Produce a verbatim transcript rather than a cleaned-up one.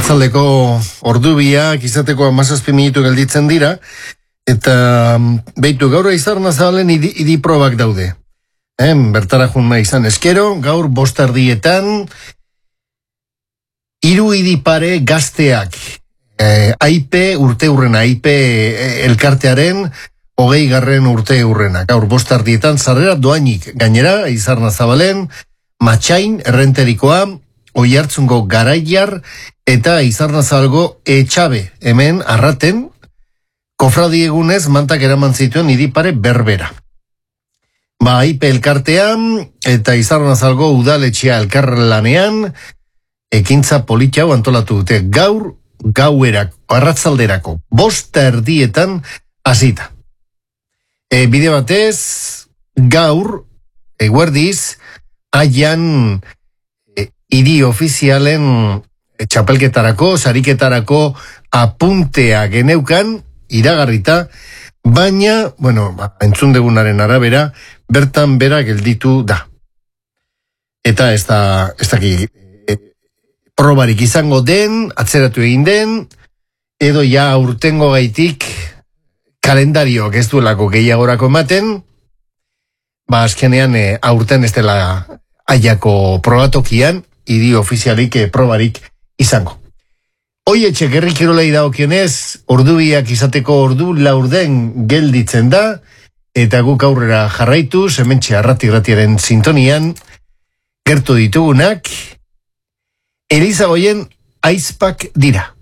Arratzaldeko ordubiak izateko hamazazpi minutu gelditzen dira, eta beitu gaur Izarna Zabalen idi, idi probak daude. Eh, bertara junma izan eskero, gaur bostardietan, hiru idi pare gazteak, eh, aipe urte urrena, aipe eh, elkartearen, hogei garren urte urrena. Gaur bostardietan, sarrera doainik gainera, Izarna Zabalen, Matxain, errenterikoa, Oiartzungo Garaiar eta Izarna Zabalgo Etxabe, hemen arraten, kofradiegunez mantak eraman zituen idipare berbera. Ba, aipe elkartean eta Izarna Zabalgo udaletxea elkarlanean, ekintza politxau antolatu dute gaur, gauerak, arratzalderako, bosta erdietan hasita. E, bide batez, gaur, eguerdiz, aian hiri ofizialen txapelketarako, sariketarako apuntea geneukan, iragarrita, baina, bueno, ba, entzun degunaren arabera, bertan bera gelditu da. Eta ez da, ez daki, e, probarik izango den, atzeratu egin den, edo ja aurtengo gaitik kalendarioak ez duelako gehiagorako ematen, ba, azkenean e, aurten ez dela aiako probatokian, hiri ofizialik eh, probarik izango. Oietxe gerri kirolei daokionez, ordubiak izateko ordu laurden gelditzen da, eta guk aurrera jarraitu, hementxe arrati-ratiaren sintonian, gertu ditugunak, Elizagoien aizpak dira.